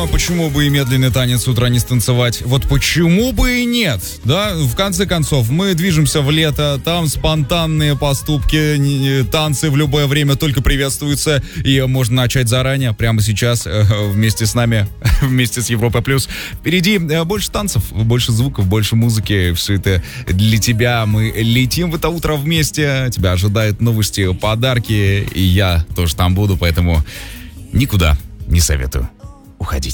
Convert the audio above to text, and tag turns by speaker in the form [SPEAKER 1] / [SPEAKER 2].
[SPEAKER 1] почему бы и медленный танец с утра не станцевать? Вот почему бы и нет? Да, в конце концов, мы движемся в лето, там спонтанные поступки, танцы в любое время только приветствуются, и можно начать заранее, прямо сейчас, вместе с нами, вместе с Европа Плюс. Впереди больше танцев, больше звуков, больше музыки, все это для тебя. Мы летим в это утро вместе, тебя ожидают новости, подарки, и я тоже там буду, поэтому никуда не советую уходить.